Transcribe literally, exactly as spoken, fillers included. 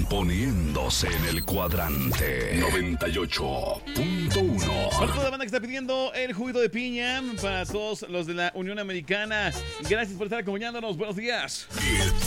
poniéndose en el cuadrante noventa y ocho punto uno. Para toda la banda que está pidiendo el juguito de piña, para todos los de la Unión Americana, gracias por estar acompañándonos. Buenos días.